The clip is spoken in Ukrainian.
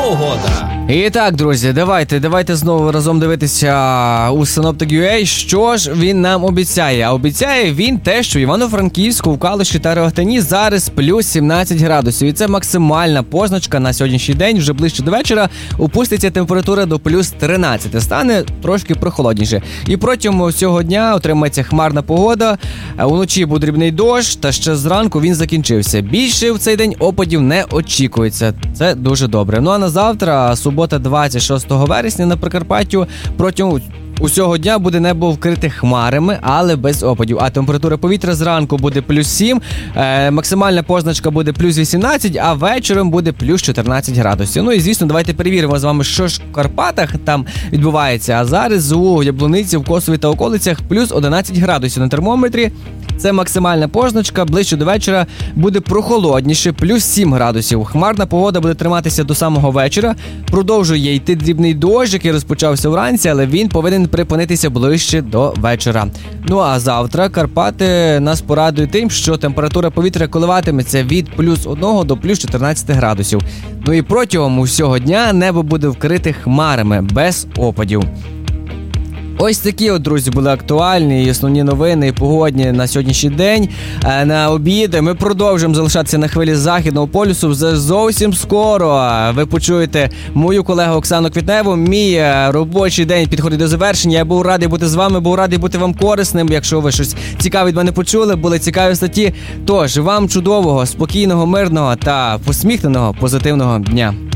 погода. І так, друзі, давайте знову разом дивитися у Synoptic.ua, що ж він нам обіцяє. А обіцяє він те, що в Івано-Франківську, в Калуші та Рогатині зараз плюс 17 градусів. І це максимальна позначка на сьогоднішній день. Вже ближче до вечора опуститься температура до плюс 13. Стане трошки прохолодніше. І протягом цього дня отримається хмарна погода. Уночі був дрібний дощ, та ще зранку він закінчився. Більше в цей день опадів не очікується. Це дуже добре. Ну а на завтра, субота 26 вересня на Прикарпаттю, протягом усього дня буде небо вкрите хмарами, але без опадів. А температура повітря зранку буде плюс 7, максимальна позначка буде плюс 18, а вечором буде плюс 14 градусів. Ну і звісно, давайте перевіримо з вами, що ж в Карпатах там відбувається. А зараз у Яблуниці, в Косові та околицях плюс 11 градусів на термометрі. Це максимальна позначка, ближче до вечора буде прохолодніше, плюс 7 градусів. Хмарна погода буде триматися до самого вечора. Продовжує йти дрібний дощ, який розпочався вранці, але він повинен припинитися ближче до вечора. Ну а завтра Карпати нас порадують тим, що температура повітря коливатиметься від плюс 1 до плюс 14 градусів. Ну і протягом усього дня небо буде вкрите хмарами, без опадів. Ось такі от, друзі, були актуальні і основні новини і погодні на сьогоднішній день. На обід ми продовжуємо залишатися на хвилі Західного полюсу. Вже зовсім скоро ви почуєте мою колегу Оксану Квітневу. Мій робочий день підходить до завершення. Я був радий бути з вами, був радий бути вам корисним. Якщо ви щось цікаве від мене почули, були цікаві статті. Тож, вам чудового, спокійного, мирного та посміхненого, позитивного дня.